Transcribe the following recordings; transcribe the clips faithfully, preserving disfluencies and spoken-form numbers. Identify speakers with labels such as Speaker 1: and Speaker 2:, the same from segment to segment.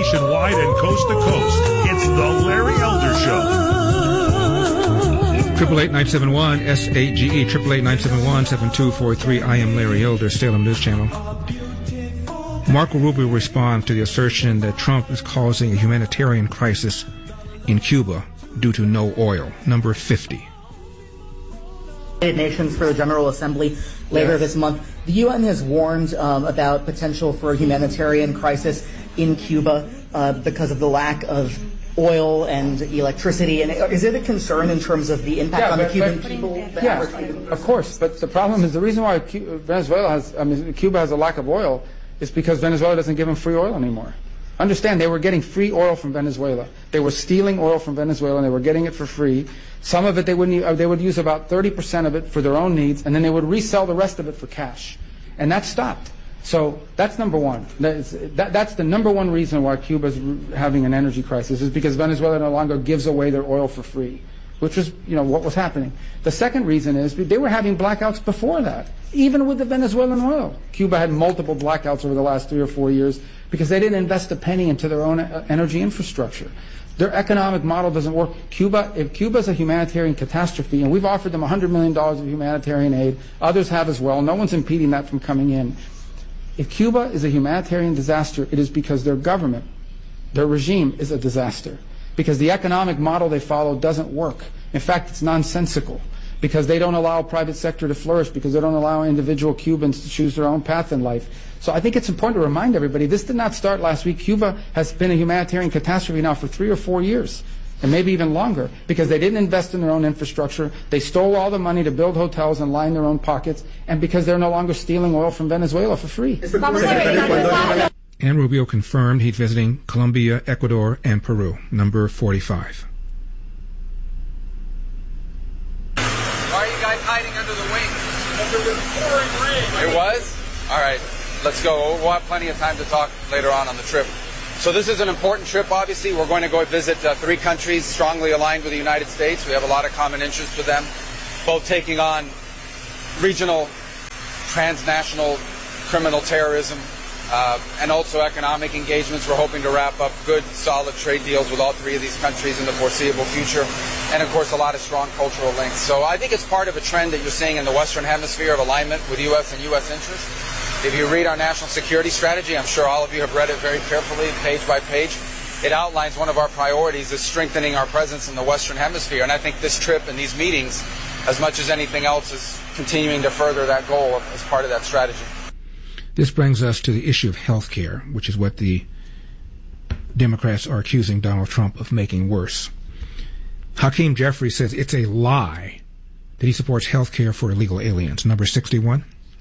Speaker 1: nationwide and coast to coast. It's the Larry Elder Show.
Speaker 2: Triple eight nine seven one S A G E triple eight nine seven one seven two four three. I am Larry Elder, Salem News Channel. Marco Rubio responds to the assertion that Trump is causing a humanitarian crisis in Cuba due to no oil. Number fifty.
Speaker 3: United Nations for the General Assembly later yes. this month. The U N has warned um, about potential for a humanitarian crisis in Cuba uh, because of the lack of oil and electricity. And is it a concern in terms of the impact
Speaker 4: yeah,
Speaker 3: on
Speaker 4: but,
Speaker 3: the Cuban
Speaker 4: but,
Speaker 3: people? The
Speaker 4: yeah,
Speaker 3: Cuban
Speaker 4: of course. But the problem is the reason why Venezuela has, I mean, Cuba has a lack of oil is because Venezuela doesn't give them free oil anymore. Understand, they were getting free oil from Venezuela. They were stealing oil from Venezuela, and they were getting it for free. Some of it, they, wouldn't, they would use about thirty percent of it for their own needs, and then they would resell the rest of it for cash. And that stopped. So that's number one. That's, that, that's the number one reason why Cuba's having an energy crisis, is because Venezuela no longer gives away their oil for free, which was, you know, what was happening. The second reason is they were having blackouts before that, even with the Venezuelan oil. Cuba had multiple blackouts over the last three or four years because they didn't invest a penny into their own energy infrastructure. Their economic model doesn't work. Cuba, if Cuba's a humanitarian catastrophe, and we've offered them one hundred million dollars of humanitarian aid, others have as well. No one's impeding that from coming in. If Cuba is a humanitarian disaster, it is because their government, their regime is a disaster. Because the economic model they follow doesn't work. In fact, it's nonsensical. Because they don't allow private sector to flourish, because they don't allow individual Cubans to choose their own path in life. So I think it's important to remind everybody, this did not start last week. Cuba has been a humanitarian catastrophe now for three or four years, and maybe even longer, because they didn't invest in their own infrastructure, they stole all the money to build hotels and line their own pockets, and because they're no longer stealing oil from Venezuela for free.
Speaker 2: And Rubio confirmed he's visiting Colombia, Ecuador, and Peru. Number forty-five.
Speaker 5: Why are you guys hiding under the wings? Under the pouring rain. It was? All right, let's go. We'll have plenty of time to talk later on on the trip. So this is an important trip, obviously. We're going to go visit uh, three countries strongly aligned with the United States. We have a lot of common interests with them, both taking on regional, transnational criminal terrorism, Uh, and also economic engagements. We're hoping to wrap up good, solid trade deals with all three of these countries in the foreseeable future. And, of course, a lot of strong cultural links. So I think it's part of a trend that you're seeing in the Western Hemisphere of alignment with U S and U S interests. If you read our national security strategy, I'm sure all of you have read it very carefully, page by page. It outlines one of our priorities is strengthening our presence in the Western Hemisphere. And I think this trip and these meetings, as much as anything else, is continuing to further that goal as part of that strategy.
Speaker 2: This brings us to the issue of health care, which is what the Democrats are accusing Donald Trump of making worse. Hakeem Jeffries says it's a lie that he supports health care for illegal aliens. Number sixty-one.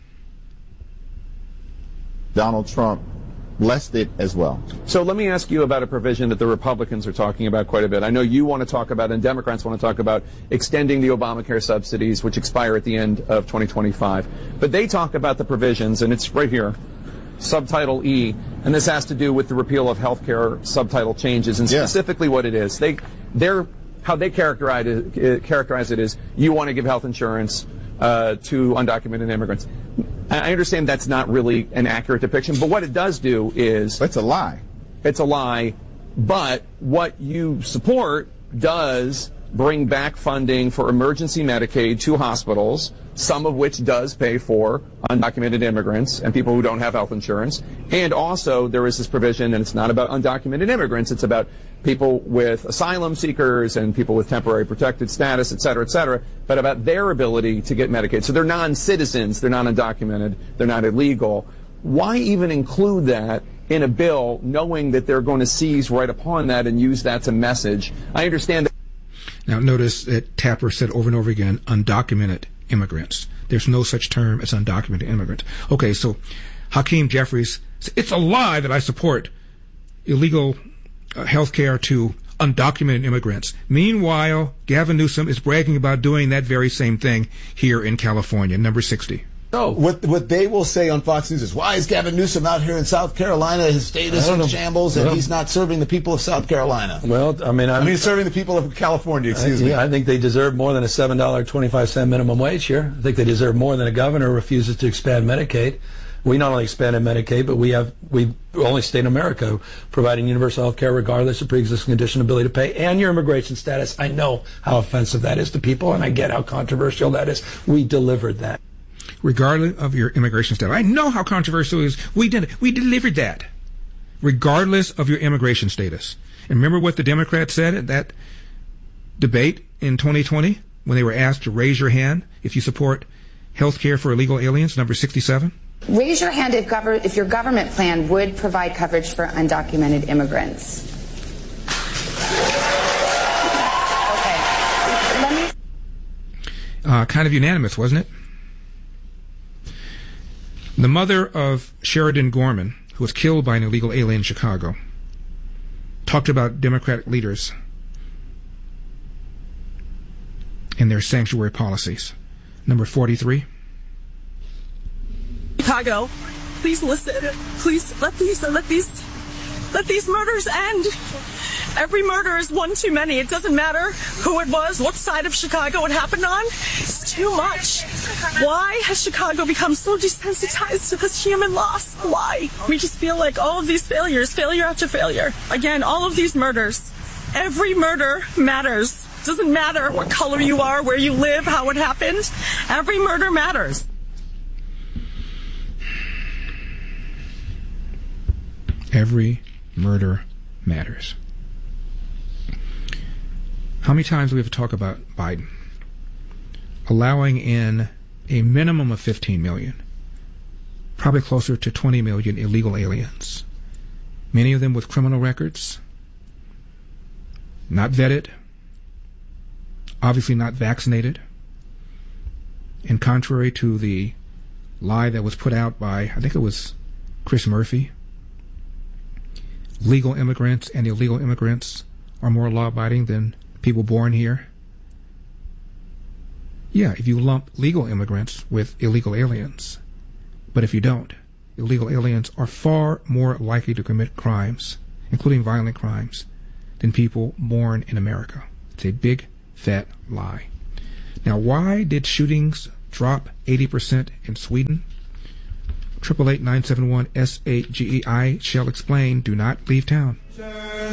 Speaker 6: Donald Trump blessed it as well.
Speaker 7: So let me ask you about a provision that the Republicans are talking about quite a bit. I know you want to talk about, and Democrats want to talk about, extending the Obamacare subsidies, which expire at the end of twenty twenty-five. But they talk about the provisions, and it's right here, subtitle E, and this has to do with the repeal of health care subtitle changes, and specifically yeah. what it is. They, they're, how they characterize it, characterize it is, you want to give health insurance uh, to undocumented immigrants. I understand that's not really an accurate depiction, but what it does do is...
Speaker 6: It's a lie.
Speaker 7: It's a lie, but what you support does bring back funding for emergency Medicaid to hospitals, some of which does pay for undocumented immigrants and people who don't have health insurance. And also there is this provision, and it's not about undocumented immigrants, it's about people with asylum seekers and people with temporary protected status, et cetera, et cetera, but about their ability to get Medicaid. So they're non-citizens, they're not undocumented, they're not illegal. Why even include that in a bill knowing that they're going to seize right upon that and use that to message? I understand that.
Speaker 2: Now, notice that Tapper said over and over again, undocumented immigrants. There's no such term as undocumented immigrant. Okay, so Hakeem Jeffries, it's a lie that I support illegal uh, health care to undocumented immigrants. Meanwhile, Gavin Newsom is bragging about doing that very same thing here in California. Number sixty.
Speaker 8: No. What what they will say on Fox News is, why is Gavin Newsom out here in South Carolina? His state is in shambles, and well, he's not serving the people of South Carolina.
Speaker 9: Well, I mean, I'm,
Speaker 8: I mean, he's serving the people of California. Excuse
Speaker 9: I,
Speaker 8: me.
Speaker 9: Yeah, I think they deserve more than a seven dollars and twenty-five cents minimum wage here. I think they deserve more than a governor who refuses to expand Medicaid. We not only expanded Medicaid, but we have we only state in America providing universal health care regardless of pre-existing condition, ability to pay, and your immigration status. I know how offensive that is to people, and I get how controversial that is. We delivered that.
Speaker 2: Regardless of your immigration status. I know how controversial it is. We did it. We delivered that. Regardless of your immigration status. And remember what the Democrats said at that debate in twenty twenty when they were asked to raise your hand if you support health care for illegal aliens, number sixty-seven?
Speaker 10: Raise your hand if, gov- if your government plan would provide coverage for undocumented immigrants. Okay. Let me...
Speaker 2: Uh, kind of unanimous, wasn't it? The mother of Sheridan Gorman, who was killed by an illegal alien in Chicago, talked about Democratic leaders and their sanctuary policies. Number forty-three.
Speaker 11: Chicago, please listen. Please let these let these let these murders end. Every murder is one too many. It doesn't matter who it was, what side of Chicago it happened on. It's too much. Why has Chicago become so desensitized to this human loss? Why? We just feel like all of these failures, failure after failure. Again, all of these murders. Every murder matters. Doesn't matter what color you are, where you live, how it happened. Every murder matters.
Speaker 2: Every murder matters. How many times do we have to talk about Biden allowing in a minimum of fifteen million, probably closer to twenty million illegal aliens, many of them with criminal records, not vetted, obviously not vaccinated, and contrary to the lie that was put out by, I think it was Chris Murphy, legal immigrants and illegal immigrants are more law-abiding than people born here. Yeah, if you lump legal immigrants with illegal aliens. But if you don't, illegal aliens are far more likely to commit crimes, including violent crimes, than people born in America. It's a big, fat lie. Now, why did shootings drop eighty percent in Sweden? eight eight eight, nine seven one, S A G E I shall explain. Do not leave town.